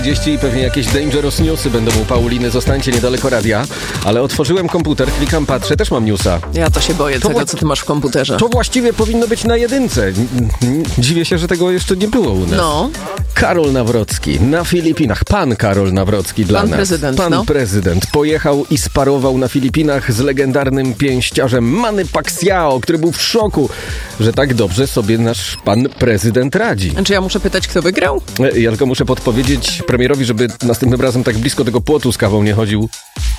I pewnie jakieś dangerous newsy będą u Pauliny. Zostańcie niedaleko radia. Ale otworzyłem komputer, klikam, patrzę, też mam newsa. Ja to się boję tego, co ty masz w komputerze. To właściwie powinno być na jedynce. Dziwię się, że tego jeszcze nie było u nas. No. Karol Nawrocki na Filipinach. Pan Karol Nawrocki dla nas. Prezydent, Pan prezydent pojechał i sparował na Filipinach z legendarnym pięściarzem Manny Pacquiao, który był w szoku, że tak dobrze sobie nasz pan prezydent radzi. Czy ja muszę pytać, kto wygrał? Ja tylko muszę podpowiedzieć premierowi, żeby następnym razem tak blisko tego płotu z kawą nie chodził.